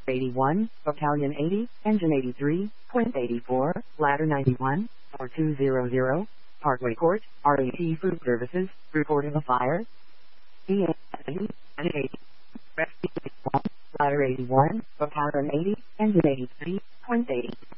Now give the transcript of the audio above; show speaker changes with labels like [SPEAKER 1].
[SPEAKER 1] 81, Battalion 80, Engine 83.84, Ladder 91, 4200, Parkway Court, RAT Food Services, reporting a fire. EA 80, Engine 80, Rescue 81, Ladder 81, Battalion 80, Engine 83.80.